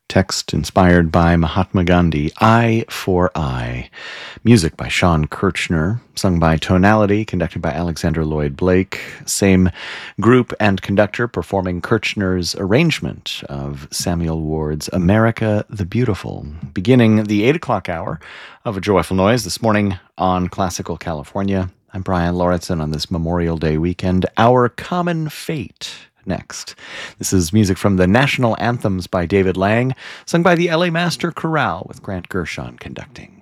Text inspired by Mahatma Gandhi, Eye for Eye. Music by Sean Kirchner, sung by Tonality, conducted by Alexander Lloyd Blake. Same group and conductor performing Kirchner's arrangement of Samuel Ward's America the Beautiful. Beginning the 8 o'clock hour of A Joyful Noise this morning on Classical California. I'm Brian Lauritsen on this Memorial Day weekend. Our Common Fate. Next. This is music from the National Anthems by David Lang, sung by the LA Master Chorale with Grant Gershon conducting.